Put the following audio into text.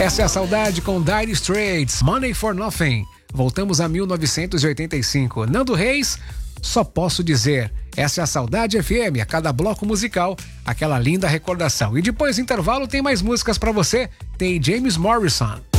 Essa é a saudade com Dire Straits, Money for Nothing. Voltamos a 1985. Nando Reis, só posso dizer. Essa é a Saudade FM, a cada bloco musical, aquela linda recordação. E depois do intervalo tem mais músicas pra você. Tem James Morrison.